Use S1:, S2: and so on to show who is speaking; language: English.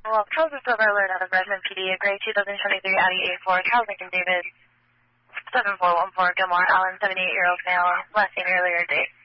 S1: Well, Charles is Silver Alert out of Redmond PD, a gray 2023 Audi A4, Charles Lincoln David, 7414, Gilmore, Allen, 78-year-old male, last seen earlier date.